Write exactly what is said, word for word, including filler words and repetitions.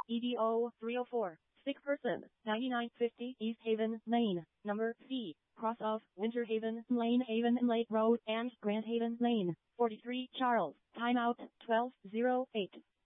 E D O three oh four. Sick person, ninety-nine fifty East Haven Lane, number C, cross of Winter Haven Lane, Haven Lake Road, and Grand Haven Lane, forty-three Charles. Timeout, twelve oh eight.